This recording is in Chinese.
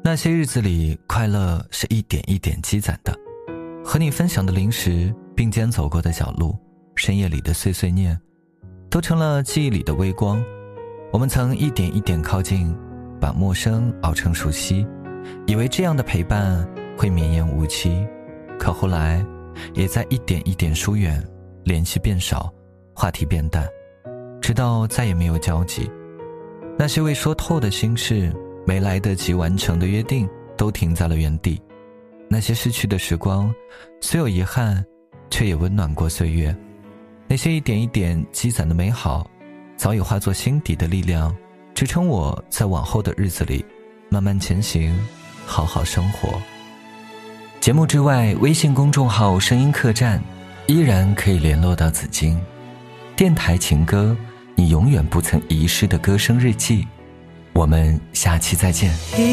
那些日子里，快乐是一点一点积攒的，和你分享的零食，并肩走过的小路，深夜里的碎碎念，都成了记忆里的微光。我们曾一点一点靠近，把陌生熬成熟悉，以为这样的陪伴会绵延无期，可后来也在一点一点疏远，联系变少，话题变淡，直到再也没有交集。那些未说透的心事，没来得及完成的约定，都停在了原地。那些逝去的时光，虽有遗憾，却也温暖过岁月。那些一点一点积攒的美好，早已化作心底的力量，支撑我在往后的日子里慢慢前行，好好生活。节目之外，微信公众号声音客栈依然可以联络到紫荆。电台情歌，你永远不曾遗失的歌声日记。我们下期再见。